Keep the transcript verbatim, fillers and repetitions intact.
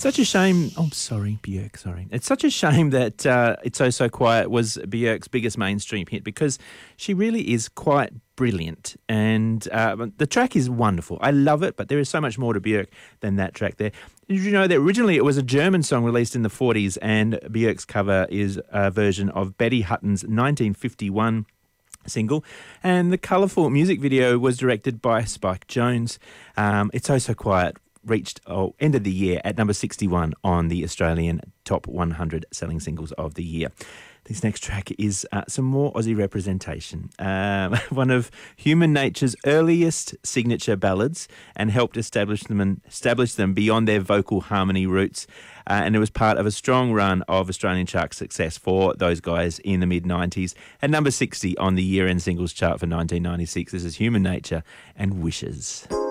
Such a shame. Oh, sorry, Björk, sorry. It's such a shame that uh, It's Oh So Quiet was Björk's biggest mainstream hit because she really is quite brilliant. And uh, the track is wonderful. I love it, but there is so much more to Björk than that track there. Did you know that originally it was a German song released in the forties, and Björk's cover is a version of Betty Hutton's nineteen fifty-one single, and the colourful music video was directed by Spike Jonze. Um, It's Oh So Quiet reached oh, end of the year at number sixty-one on the Australian top one hundred selling singles of the year. This next track is uh, some more Aussie representation. Um, one of Human Nature's earliest signature ballads, and helped establish them and establish them beyond their vocal harmony roots. Uh, and it was part of a strong run of Australian chart success for those guys in the mid nineties. At number sixty on the year-end singles chart for nineteen ninety-six, this is Human Nature and Wishes.